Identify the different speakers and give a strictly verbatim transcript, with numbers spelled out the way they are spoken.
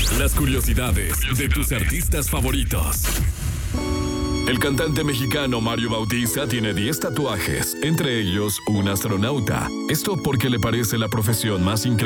Speaker 1: Las curiosidades de tus artistas favoritos. El cantante mexicano Mario Bautista tiene diez tatuajes, entre ellos un astronauta. Esto porque le parece la profesión más increíble